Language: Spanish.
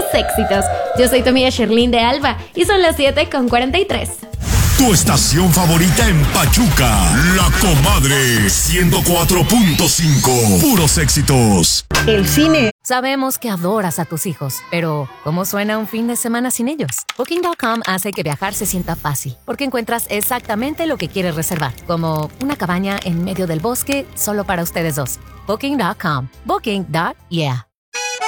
éxitos. Yo soy tu amiga Sherlyn de Alba y son las 7:43. Tu estación favorita en Pachuca, La Comadre 104.5. Puros éxitos. El cine. Sabemos que adoras a tus hijos, pero ¿cómo suena un fin de semana sin ellos? Booking.com hace que viajar se sienta fácil, porque encuentras exactamente lo que quieres reservar, como una cabaña en medio del bosque solo para ustedes dos. Booking.com. Booking.yeah.